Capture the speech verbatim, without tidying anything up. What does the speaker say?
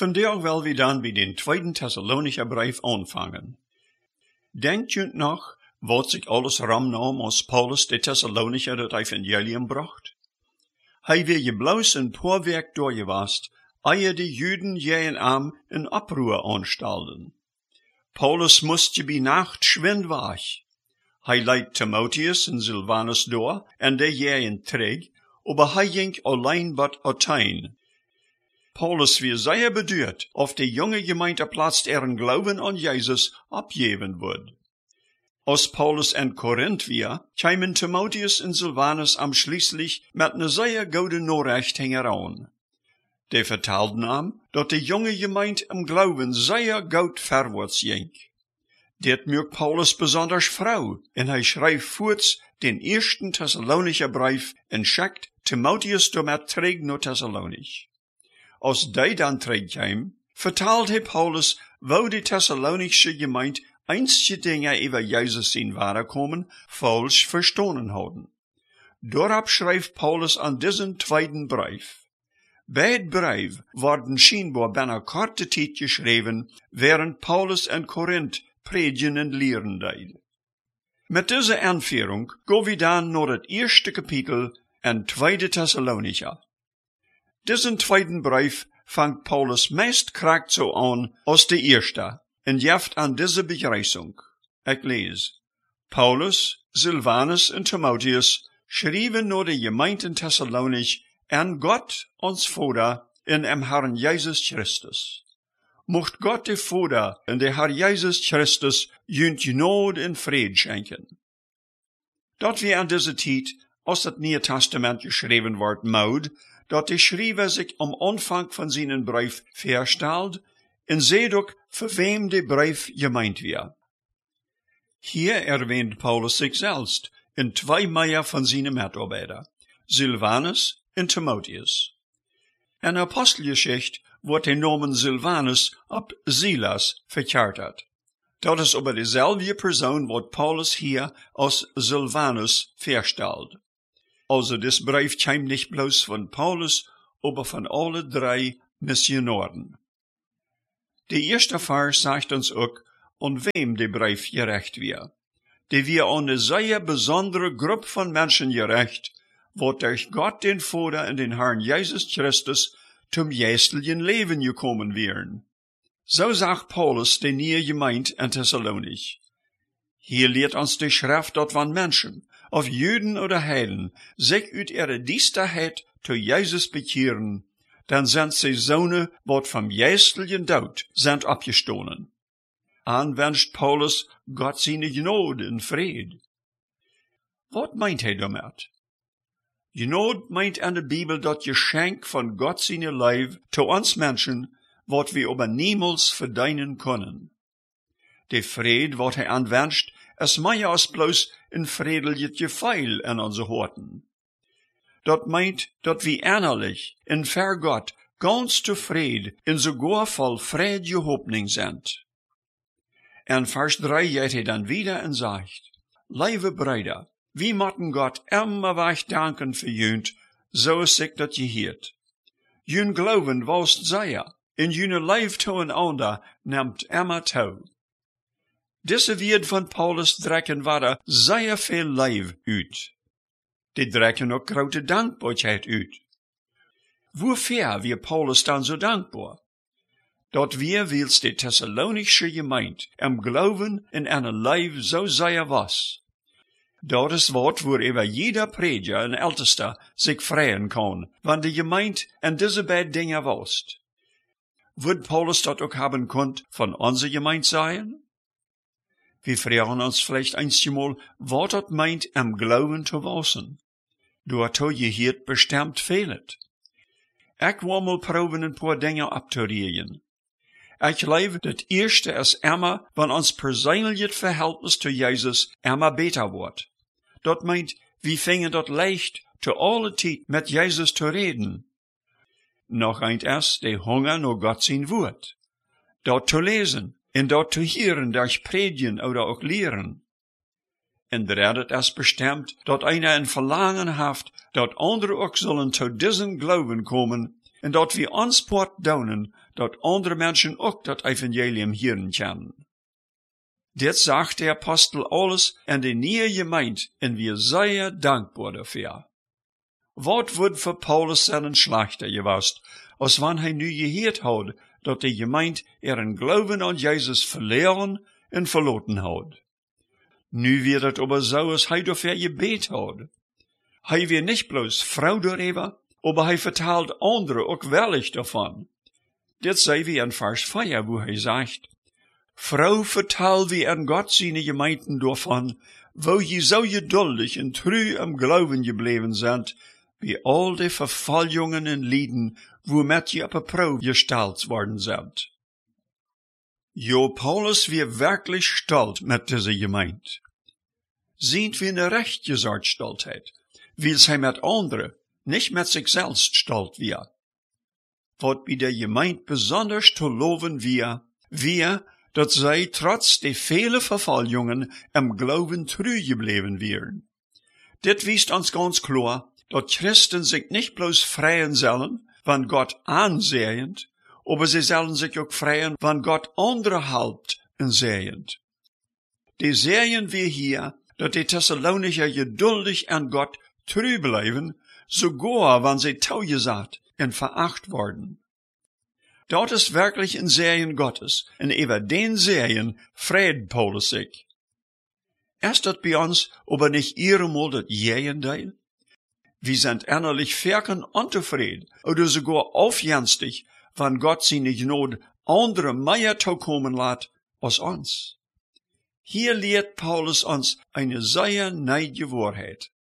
Vandaag wil we dan bij den tweeden Thessalonicher brief aanvangen. Denkt u nog wat zich alles ramnaam als Paulus de Thessalonicher het evangelium bracht? Hij wil je bloos een paar werk doorgewast, ehe de Juden je en am in Abruhe anstalten. Paulus moest je bij nacht schwind weg. Hij leidt Timotheus en Silvanus door, en de je en terug, aber hij ging alleen wat Athene. Paulus weer zeer beduurd, of de jonge gemeente plaats ihren Glauben an Jesus abgeven wordt. Als Paulus en Korinth weer, kwamen Timotheus en Silvanus am schließlich met ne zeer gode Nachricht heran. De vertelden am, dat de jonge gemeente im Glauben zeer goed verwaarts ging. Dit merkt Paulus besonders vrouw, en hij schrijft voorts den eersten Thessalonicher brief en schickt Timotheus damit terug naar Thessalonich. Als die dan terugkwam, vertelt hij Paulus, wo de Thessalonische gemeente einzige dingen über Jesus in ware komen, falsch verstanden hadden. Daarop schrijft Paulus an diesen tweeden brief. Beide brieven worden scheinbar binnen korte tijd geschreven, während Paulus en Korinth predigen en leren deed. Met deze aanführung gaan we dan naar het eerste kapitel en tweede Thessalonicher. Diesen tweeden brief fangt Paulus meest kracht zo aan als de eerste, en geeft aan deze begrüßung. Ik lees. Paulus, Silvanus en Timotheus schreven naar de gemeente Thessalonich en Gott, ons Vader, in dem Herrn Jesus Christus. Mocht Gott de Vader en de Herr Jesus Christus junt genade en vrede schenken. Dat we aan deze tijd, als het Nieuwe Testament geschreven wordt, moet, dat de schrijver zich am Anfang van zijn brief verstelt, en seht ook voor wem de brief gemeint weer. Hier erwähnt Paulus zich selbst in twee meer van zijn medarbeiter, Silvanus en Timotheus. In Apostelgeschichte wordt de naam Silvanus op Silas verkärtert. Dat is aber dezelfde persoon wat Paulus hier als Silvanus verstelt. Also des brief kwam nicht bloß von Paulus, aber von alle drei Missionaren. De eerste vers sagt uns ook, an wem de brief gerecht wird. De wir an eine sehr besondere Gruppe von Menschen gerecht, wat durch Gott den Vater und den Herrn Jesus Christus zum geistlichen Leben gekommen wären. So sagt Paulus de nieuwe gemeente in Thessalonich. Hier lehrt uns die Schrift, dat van Menschen, of Juden oder Heiden, sich uit ihre Diesterheit zu Jesus bekehren, dann sind sie Söhne, wat vom geistlichen Dood sind abgestohlen. Anwünscht Paulus Gott seine Gnade und Fried. Wat meint hij damit? Gnade meint in der Bibel dat Geschenk von Gott seine Leib zu uns Menschen, wat wir aber niemals verdienen können. De Fried, wat hij anwünscht, es mehr als bloß ein friedliches Gefühl in onze Horten. Dat meint, dat wir innerlich, in ver Gott, ganz zufrieden, in sogar voll freudige Hoffnung sind. In Vers drei geht er dann wieder und sagt, Liebe Brüder, wir mochten Gott immer weich danken für jünt, so ist sich dat je hiert. Jün Glauben wost sehr, in jüne Leib zueinander nimmt immer zu. Diese Wort von Paulus drecken waren sehr viel Leib uit. Die drecken ook grote Dankbaarheid uit. Wofür wir Paulus dann so dankbar? Dat wir, wils de Thessalonische gemeint, im Glauben in einer Leib so sehr was. Dat is wat worüber jeder Prediger en Ältester sich freuen kann, wann die gemeint in diese beiden Dinge was. Wird Paulus dat ook haben konnt von unserer Gemeinde sein? Wir fragen uns vielleicht einmal, was das meint, im Glauben zu wachsen. Dort je hier bestimmt fehlet. Ich will mal proben ein paar Dinge abzureden. Ich glaube, das erste ist immer, wenn uns persönliches Verhältnis zu Jesus immer besser wird. Das meint, wir fingen dort leicht, zu aller Zeit mit Jesus zu reden. Noch ein ist, der Hunger nach Gott sein Wort. Dort zu lesen. En dat te hören durch Predigen oder auch Lehren. En derde ist bestimmt, dat einer ein Verlangen haft, dat andere auch sollen zu diesem Glauben kommen, en dat we ons part doen, dat andere Menschen ook dat Evangelium hören können. Dit sagt der Apostel alles an die neue Gemeinde, en wir sehr dankbar dafür. Wat wordt voor Paulus zijn slechter geweest, als wanneer hij nu gehört had, dat de gemeente ihren Glauben an Jesus verloren en verloten had. Nu wird het aber so, als hij dafür gebet had. Hij wird nicht bloß Frau darüber, aber hij vertelt andere ook wellig davon. Dit zei wir in Vers vier, wo hij sagt, Frau, vertel wie an Gott seine Gemeinden davon, wo je so geduldig en treu am Glauben gebleven sind, wie all die Verfallungen en Lieden, womit je op een Probe gestellt worden sind. Jo, Paulus wird wirklich stolz mit dieser Gemeinde. Sind wir eine rechtgesort Stolzheit, weil sie mit anderen, nicht mit sich selbst stolz wird. Wat bei der Gemeinde besonders zu loben wir, wir, dat zij trotz de vele Verfallungen im Glauben treu geblieben wären. Dit wiest uns ganz klar, dat Christen sich nicht bloß freien sollen, wann Gott ansehend, aber sie sollen sich auch freien, wann Gott andere halbt und sehend. Die sehen wir hier, dat die Thessalonicher geduldig an Gott treu bleiben, sogar wann sie taugesagt und veracht worden. Dort ist wirklich ein Sehen Gottes, und über den Sehen freut Paulus sich. Ist das bei uns aber nicht ihremal das Gegenteil? Wir sind innerlich verken unzufrieden oder sogar aufjenstig, wenn Gott seine Gnade andere mehr zukommen lässt als uns. Hier lehrt Paulus uns eine sehr neue Wahrheit.